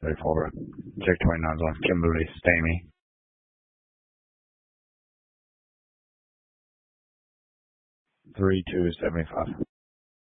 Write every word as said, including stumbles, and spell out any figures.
Ready for it. Jake twenty-nine's on Kimberly Stamey. three two seventy-five.